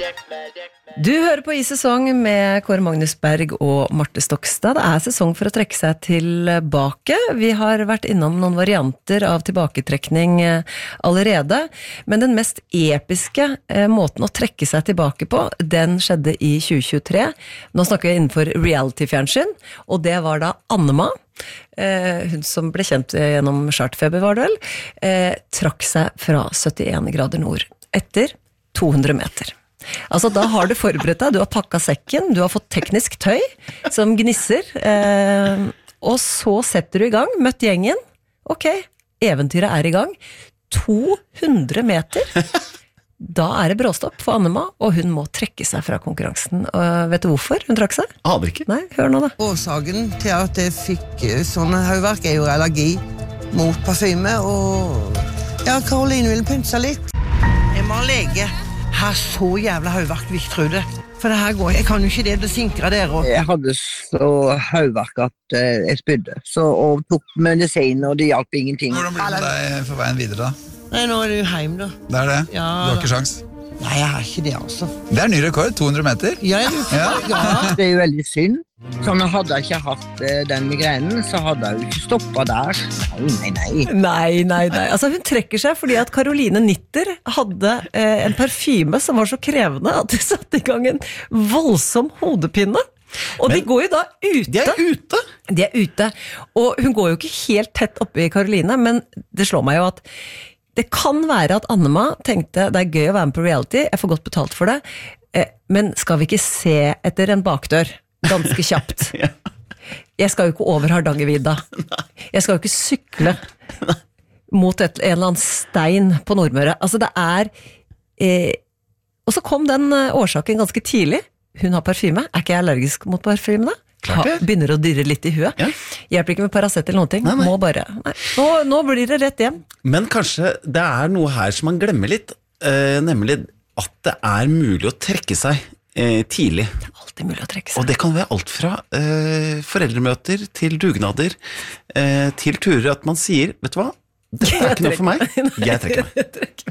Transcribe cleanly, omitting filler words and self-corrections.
Du hører på I Sesong med Kåre Magnus Berg og Marte Stokstad. Det sesong for å trekke seg tilbake. Vi har vært innom noen varianter av tilbaketrekning allerede, men den mest episke måten å trekke seg tilbake på, den skjedde i 2023. Nå snakker vi innenfor reality-fjernsyn, og det var da Annema, hun som ble kjent gjennom Chartfeber var det vel, trakk seg fra 71 grader nord etter 200 meter. Altså da har du forberedt deg, du har pakket sekken, du har fått teknisk tøy som gnisser, og så setter du i gang, møtt gjengen, ok, eventyret i gang, 200 meter, da det bråstopp for Annema, og hun må trekke seg fra konkurransen. Og vet du hvorfor hun trakk seg? Aner ikke. Nei, hør nå da. Årsaken til at jeg fikk sånne høyverk jo allergi mot parfyme, og ja, Karoline ville pynte seg litt. Jeg må ha lege. Her så jævla høyverk, hvis tror det. For det her går, jeg kan jo ikke det sinker dere. Jeg hadde så høyverk at jeg spydde, og tok medisin, og det hjalp ingenting. Hvordan blir det med deg for veien videre da? Nei, nå det jo hjem da. Det det? Ja, du har ikke sjans? Nei, jeg har ikke det altså. Det ny rekord, 200 meter? Ja. Det jo veldig synd. Så når hadde jeg ikke hatt den migrenen, så hadde jeg jo ikke stoppet der. Nei. Altså hun trekker seg fordi at Caroline Nitter hadde en parfyme som var så krevende at de satte i gang en voldsom hodepine. Og men, de går jo da ute. De ute. Og hun går jo ikke helt tett oppe i Caroline, men det slår meg jo at det kan være at Annema tenkte det gøy å være med på reality, jeg får godt betalt for det, men skal vi ikke se etter en bakdør ganske kjapt? Jeg skal jo ikke over Hardangervidda. Jeg skal jo ikke sykle mot en eller annen stein på Nordmøre. Altså det og så kom den årsaken ganske tidlig. Hun har parfyme. Ikke jeg allergisk mot parfyme da? Begynner å dirre litt i huet. Ja. Hjelper ikke med Paracet eller noen ting. Nei. Må bare. Nå blir det rett hjem. Men kanskje det noe her som man glemmer litt, nemlig at det mulig å trekke seg tidlig. Det alltid mulig å trekke seg. Og det kan være alt fra foreldremøter til dugnader, til turer at man sier, vet du hva? Dette ikke noe for meg. Jeg trekker meg.